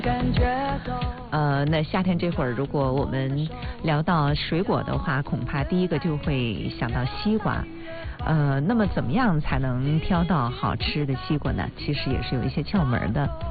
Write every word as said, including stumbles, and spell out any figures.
呃，那夏天这会儿，如果我们聊到水果的话，恐怕第一个就会想到西瓜。呃，那么怎么样才能挑到好吃的西瓜呢？其实也是有一些窍门的。